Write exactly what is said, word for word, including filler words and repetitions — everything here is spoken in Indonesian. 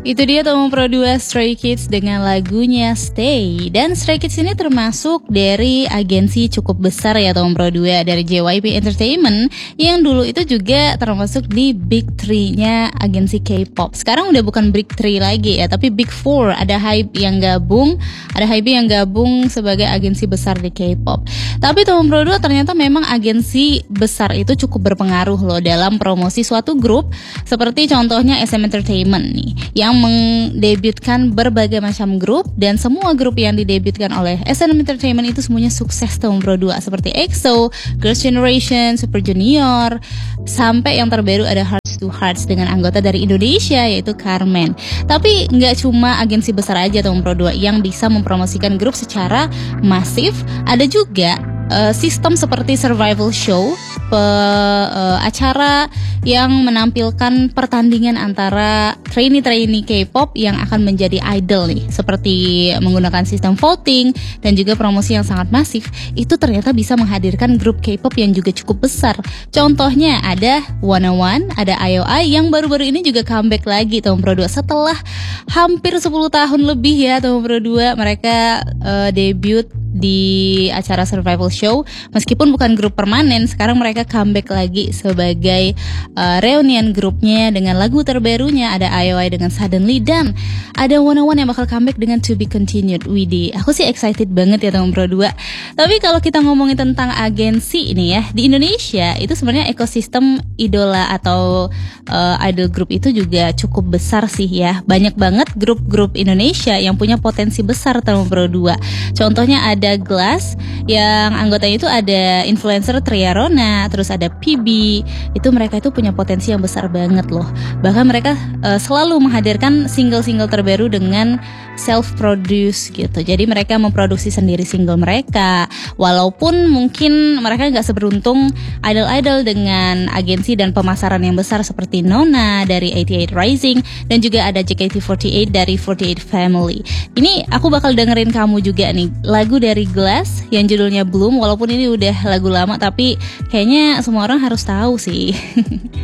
Itu dia Tomo Pro dua Stray Kids dengan lagunya Stay. Dan Stray Kids ini termasuk dari agensi cukup besar ya Tomo Pro dua, dari J Y P Entertainment yang dulu itu juga termasuk di Big Three-nya agensi K-pop. Sekarang udah bukan Big Three lagi ya, tapi Big Four. Ada Hybe yang gabung, ada Hybe yang gabung sebagai agensi besar di K-pop. Tapi Tomo Pro dua ternyata memang agensi besar itu cukup berpengaruh loh dalam promosi suatu grup, seperti contohnya S M Entertainment nih, yang mendebutkan berbagai macam grup, dan semua grup yang didebutkan oleh S M Entertainment itu semuanya sukses Tomo Pro dua, seperti E X O, Girls' Generation, Super Junior, sampai yang terbaru ada Hearts to Hearts dengan anggota dari Indonesia yaitu Carmen. Tapi nggak cuma agensi besar aja Tomo Pro dua yang bisa mempromosikan grup secara masif, ada juga uh, sistem seperti survival show, pe, uh, acara yang menampilkan pertandingan antara trainee-trainee K-pop yang akan menjadi idol nih, seperti menggunakan sistem voting dan juga promosi yang sangat masif. Itu ternyata bisa menghadirkan grup K-pop yang juga cukup besar. Contohnya ada one oh one, ada I O I yang baru-baru ini juga comeback lagi Tomo Pro dua setelah hampir sepuluh tahun lebih ya. Tomo Pro dua mereka uh, debut di acara survival show, meskipun bukan grup permanen. Sekarang mereka comeback lagi sebagai uh, reunion grupnya dengan lagu terbarunya. Ada I O I dengan Suddenly, dan ada one oh one yang bakal comeback dengan To Be Continued. Widih, aku sih excited banget ya Tomo Pro dua. Tapi kalau kita ngomongin tentang agensi ini ya, di Indonesia itu sebenarnya ekosistem idola atau uh, idol group itu juga cukup besar sih ya. Banyak banget grup-grup Indonesia yang punya potensi besar Tomo Pro dua. Contohnya ada Ada Glass yang anggotanya itu ada influencer Tria Rona, terus ada P B. Itu mereka itu punya potensi yang besar banget loh. Bahkan mereka uh, selalu menghadirkan single-single terbaru dengan self-produce gitu. Jadi mereka memproduksi sendiri single mereka. Walaupun mungkin mereka gak seberuntung idol-idol dengan agensi dan pemasaran yang besar seperti Nona dari A T eight Rising, dan juga ada J K T forty-eight dari forty-eight Family. Ini aku bakal dengerin kamu juga nih, lagu dari Glass yang judulnya Bloom. Walaupun ini udah lagu lama, tapi kayaknya semua orang harus tahu sih.